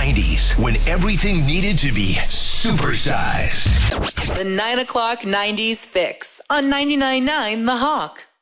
90s, when everything needed to be supersized. The 9 o'clock 90s fix on 99.9 The Hawk.